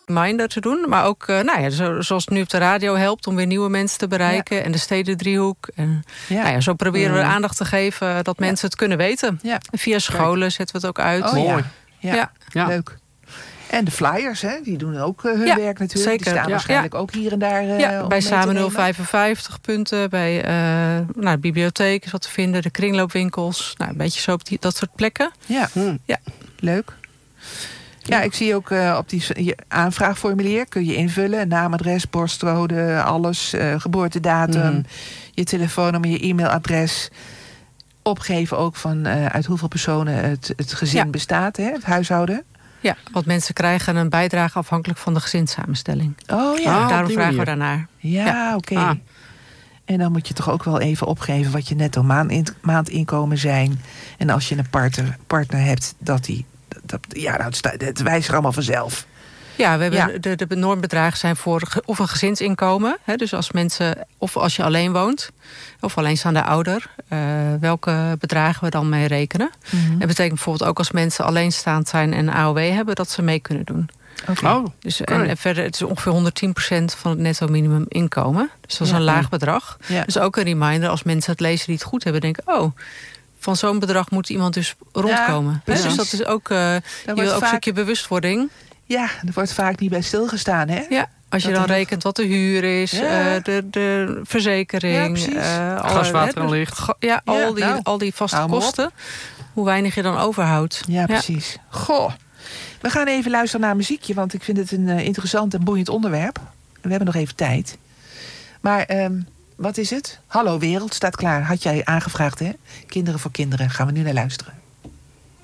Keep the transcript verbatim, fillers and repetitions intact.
reminder te doen. Maar ook, uh, nou ja, zo, zoals het nu op de radio helpt om weer nieuwe mensen te bereiken. Ja. En de stedendriehoek. En, ja. Nou ja, zo proberen we aandacht te geven dat mensen ja. het kunnen weten. Ja. En via scholen Kijk. zetten we het ook uit. Oh, Mooi. Ja. Ja. Ja. Leuk. En de flyers, hè, die doen ook uh, hun ja, werk natuurlijk. Zeker. Die staan ja. waarschijnlijk ja. ook hier en daar uh, ja, bij Samen nul vijfenvijftig punten. Bij uh, nou, de bibliotheek is wat te vinden. De kringloopwinkels. Nou, een beetje zo op die, dat soort plekken. Ja, hmm. ja. leuk. Ja, ik zie ook uh, op die je aanvraagformulier kun je invullen. Naam, adres, postcode, alles. Uh, geboortedatum, mm. je telefoonnummer, je e-mailadres. Opgeven ook van uh, uit hoeveel personen het, het gezin ja. bestaat, hè, het huishouden. Ja, want mensen krijgen een bijdrage afhankelijk van de gezinssamenstelling. Oh ja. Oh, daarom vragen we daarnaar. Ja, ja. oké. Okay. Ah. En dan moet je toch ook wel even opgeven wat je netto maand, maandinkomen zijn. En als je een partner, partner hebt, dat die... Dat, ja, nou, het, het wijst er allemaal vanzelf. Ja, we hebben ja. de, de normbedragen zijn voor of een gezinsinkomen. Hè, dus als mensen, of als je alleen woont, of alleenstaande ouder, uh, welke bedragen we dan mee rekenen. Mm-hmm. Dat betekent bijvoorbeeld ook als mensen alleenstaand zijn en een A O W hebben, dat ze mee kunnen doen. Okay. Oh, dus, en, en verder, het is ongeveer honderdtien procent van het netto minimum inkomen. Dus dat is ja. een laag bedrag. Ja. Dus ook een reminder als mensen het lezen die het goed hebben, denken, oh, van zo'n bedrag moet iemand dus rondkomen. Ja, dus dat is ook, uh, je wil ook vaak... een stukje bewustwording. Ja, er wordt vaak niet bij stilgestaan, hè? Ja, als je dat dan rekent wat de huur is, ja. uh, de, de verzekering, ja, uh, gas, water en licht. Ja, ja, al, die, nou, al die vaste kosten. Hoe weinig je dan overhoudt. Ja, precies. Ja. Goh. We gaan even luisteren naar muziekje, want ik vind het een uh, interessant en boeiend onderwerp. We hebben nog even tijd. Maar um, wat is het? Hallo Wereld staat klaar. Had jij aangevraagd, hè? Kinderen voor kinderen. Gaan we nu naar luisteren.